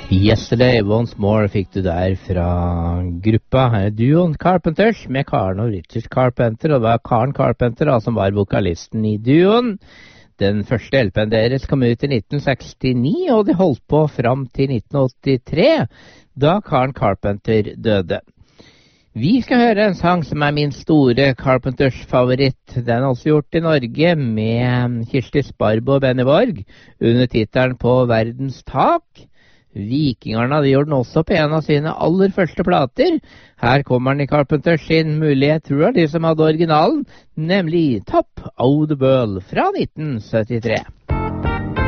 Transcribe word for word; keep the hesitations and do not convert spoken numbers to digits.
Yesterday Once More fikk du der fra gruppa duoen Carpenters med Karen og Richard Carpenter, og det var Karen Carpenter da, som var vokalisten i duoen. Den første L P-en deres kom ut i nitten sekstini, og de holdt på fram til nitten åttitre, da Karen Carpenter døde. Vi skal høre en sang som er min store Carpenters favoritt. Den er også gjort i Norge med Kirsti Sparbo og Benny Borg under tittelen På verdens tak. Vikingarna de gjorde den også på en av sine aller første plater. Her kommer den i Carpenters sin mulighet, tror jeg, de som hadde originalen, nemlig Top of the World fra nitten syttitre.